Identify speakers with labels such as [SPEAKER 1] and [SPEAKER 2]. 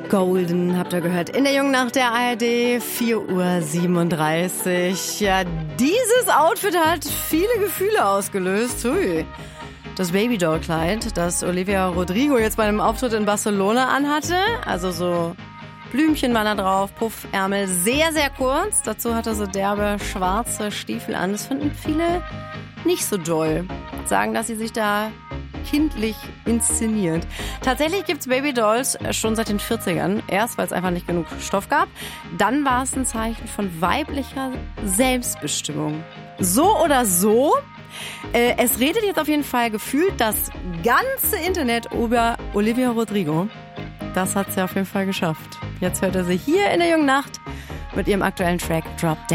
[SPEAKER 1] Golden habt ihr gehört. In der jungen Nacht der ARD, 4:37 Uhr. Ja, dieses Outfit hat viele Gefühle ausgelöst. Hui. Das Babydoll-Kleid, das Olivia Rodrigo jetzt bei einem Auftritt in Barcelona anhatte. Also so Blümchen waren da drauf, Puffärmel, sehr, sehr kurz. Dazu hatte sie derbe schwarze Stiefel an. Das finden viele nicht so doll. Sagen, dass sie sich da kindlich inszeniert. Tatsächlich gibt's Babydolls schon seit den 40ern. Erst, weil es einfach nicht genug Stoff gab. Dann war es ein Zeichen von weiblicher Selbstbestimmung. So oder so, es redet jetzt auf jeden Fall gefühlt das ganze Internet über Olivia Rodrigo. Das hat sie auf jeden Fall geschafft. Jetzt hört er sie hier in der jungen Nacht mit ihrem aktuellen Track Drop Dead.